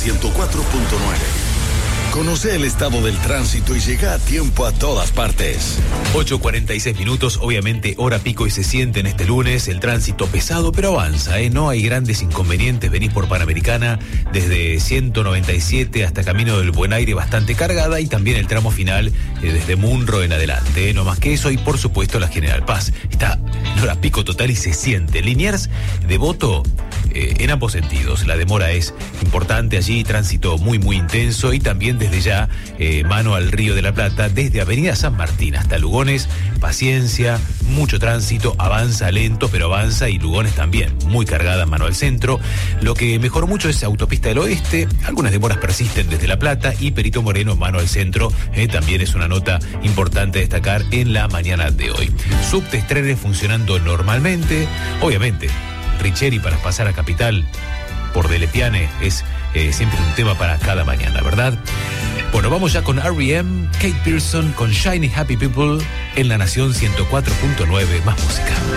104.9. Conoce el estado del tránsito y llega a tiempo a todas partes. 8:46 minutos, obviamente hora pico y se siente en este lunes el tránsito pesado, pero avanza, no hay grandes inconvenientes. Venís por Panamericana desde 197 hasta Camino del Buen Aire bastante cargada, y también el tramo final desde Munro en adelante, no más que eso. Y por supuesto la General Paz está en hora pico total y se siente. Liniers, Devoto, en ambos sentidos la demora es importante allí, tránsito muy intenso, y también desde ya mano al Río de la Plata, desde Avenida San Martín hasta Lugones, paciencia, mucho tránsito, avanza lento pero avanza, y Lugones también muy cargada mano al centro. Lo que mejoró mucho es Autopista del Oeste, algunas demoras persisten desde La Plata, y Perito Moreno mano al centro, también es una nota importante a destacar en la mañana de hoy. Subtes, trenes funcionando normalmente, obviamente Richeri para pasar a Capital por Delepiane es siempre un tema para cada mañana, ¿verdad? Bueno, vamos ya con R.E.M., Kate Pearson con Shiny Happy People en La Nación 104.9, más música.